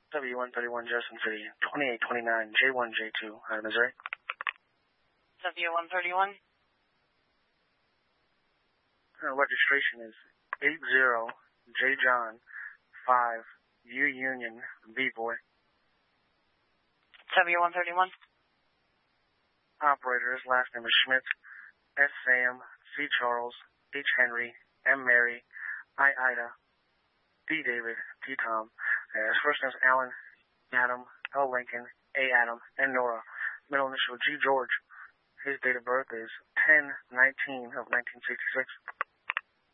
W131 Jefferson City, 2829 J1J2, Missouri. W131. Registration is 80J John 5 U Union V Boy. W131. Operator's last name is Schmidt, S Sam, C Charles, H Henry, M Mary, I Ida, D David, T Tom. His first name is Alan, Adam, L Lincoln, A Adam, and Nora. Middle initial G George. His date of birth is 10/19 of 1966.